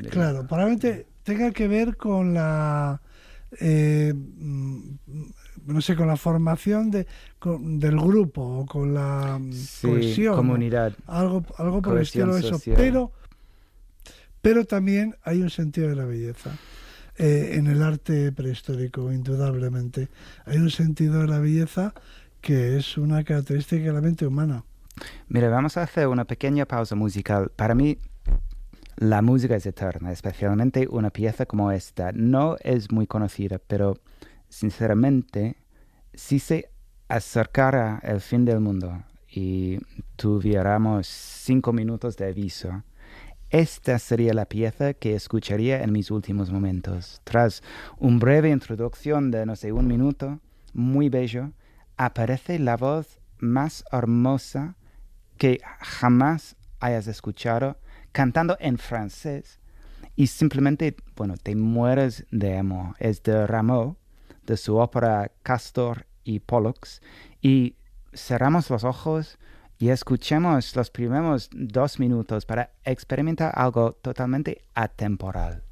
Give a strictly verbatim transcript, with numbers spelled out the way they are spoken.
Claro, probablemente tenga que ver con la, eh, mm, no sé, con la formación de, con- del grupo o con la mm, Sí, cohesión o comunidad, algo, algo por el cohesión estilo de eso. social. Pero, pero también hay un sentido de la belleza eh, en el arte prehistórico, indudablemente. Hay un sentido de la belleza que es una característica de la mente humana. Mira, vamos a hacer una pequeña pausa musical. Para mí, la música es eterna, especialmente una pieza como esta. No es muy conocida, pero sinceramente, si se acercara el fin del mundo y tuviéramos cinco minutos de aviso, esta sería la pieza que escucharía en mis últimos momentos. Tras una breve introducción de, no sé, un minuto, muy bello, aparece la voz más hermosa que jamás hayas escuchado cantando en francés y simplemente, bueno, te mueres de amor. Es de Rameau, de su ópera Castor y Pollux, y cerramos los ojos y escuchemos los primeros dos minutos para experimentar algo totalmente atemporal.